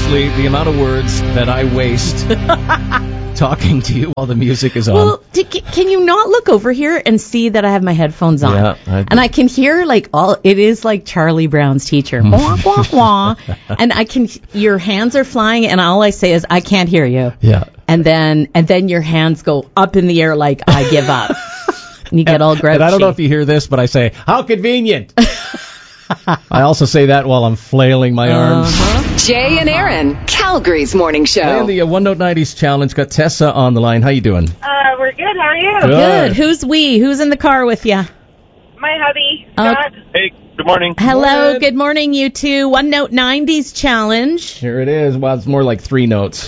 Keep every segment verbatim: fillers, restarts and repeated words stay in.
Seriously, the amount of words that I waste talking to you while the music is on. Well, d- can you not look over here and see that I have my headphones on? Yeah, I and I can hear like all. It is like Charlie Brown's teacher. Wah, wah, wah. And I can. Your hands are flying, and all I say is, "I can't hear you." Yeah. And then and then your hands go up in the air like I give up. And you get all grouchy. And I don't know if you hear this, but I say, "How convenient." I also say that while I'm flailing my arms. Uh-huh. Jay and Aaron, Calgary's morning show. And the uh, One Note nineties Challenge got Tessa on the line. How you doing? Uh, we're good. How are you? Good. Good. Who's we? Who's in the car with you? My hubby, Uh, Scott. Hey, good morning. Hello. Good. Good morning, you two. One Note nineties Challenge. Here it is. Well, it's more like three notes.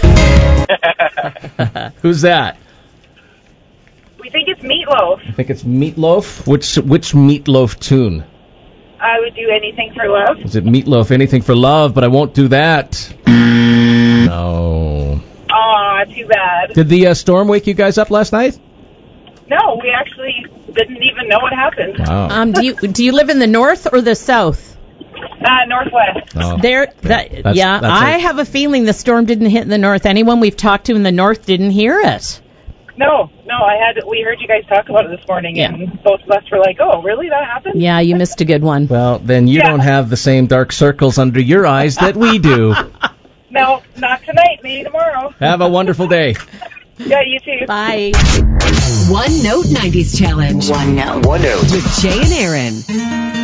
Who's that? We think it's Meatloaf. I think it's Meatloaf. Which which Meatloaf tune? I would do anything for love. Is it Meatloaf? Anything for love? But I won't do that. No. Aw, too bad. Did the uh, storm wake you guys up last night? No, we actually didn't even know what happened. Wow. Um, do you do you live in the north or the south? Uh, Northwest. Oh. There, that, That's- yeah, that's I a- have a feeling the storm didn't hit in the north. Anyone we've talked to in the north didn't hear it. No, no, I had. We heard you guys talk about it this morning, Yeah. and both of us were like, "Oh, really? That happened?" Yeah, you missed a good one. Well, then you Yeah. don't have the same dark circles under your eyes that we do. No, not tonight. Maybe tomorrow. Have a wonderful day. Yeah, you too. Bye. One Note nineties Challenge. One Note. One note. With Jay and Aaron.